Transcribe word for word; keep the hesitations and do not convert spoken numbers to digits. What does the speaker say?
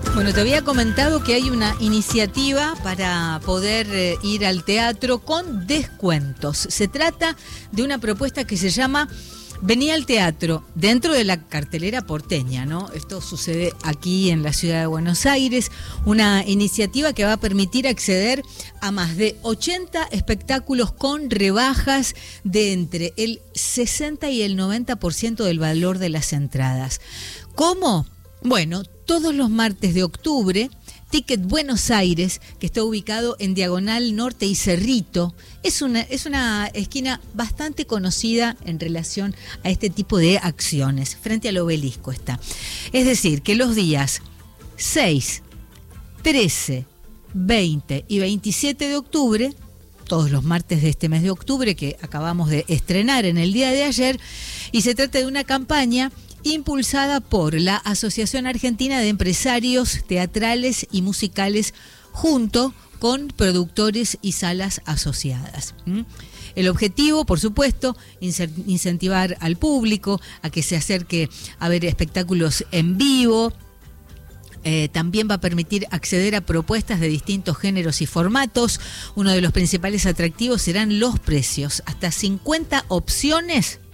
Bueno, te había comentado que hay una iniciativa para poder eh, ir al teatro con descuentos. Se trata de una propuesta que se llama Vení al teatro, dentro de la cartelera porteña, ¿no? Esto sucede aquí en la ciudad de Buenos Aires, una iniciativa que va a permitir acceder a más de ochenta espectáculos con rebajas de entre el sesenta y el noventa por ciento del valor de las entradas. ¿Cómo? Bueno, todos los martes de octubre, Ticket Buenos Aires, que está ubicado en Diagonal Norte y Cerrito, es una, es una esquina bastante conocida en relación a este tipo de acciones, frente al obelisco está. Es decir, que los días seis, trece, veinte y veintisiete de octubre, todos los martes de este mes de octubre que acabamos de estrenar en el día de ayer, y se trata de una campaña impulsada por la Asociación Argentina de Empresarios Teatrales y Musicales junto con productores y salas asociadas. ¿Mm? El objetivo, por supuesto, incentivar al público a que se acerque a ver espectáculos en vivo. Eh, también va a permitir acceder a propuestas de distintos géneros y formatos. Uno de los principales atractivos serán los precios. Hasta cincuenta opciones